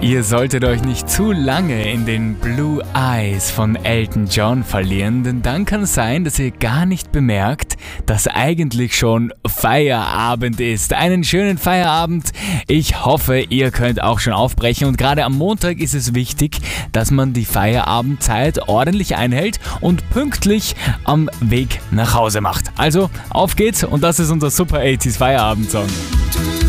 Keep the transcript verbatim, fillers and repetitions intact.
Ihr solltet euch nicht zu lange in den Blue Eyes von Elton John verlieren, denn dann kann es sein, dass ihr gar nicht bemerkt, dass eigentlich schon Feierabend ist. Einen schönen Feierabend. Ich hoffe, ihr könnt auch schon aufbrechen und gerade am Montag ist es wichtig, dass man die Feierabendzeit ordentlich einhält und pünktlich am Weg nach Hause macht. Also, auf geht's und das ist unser Super achtziger Feierabendsong.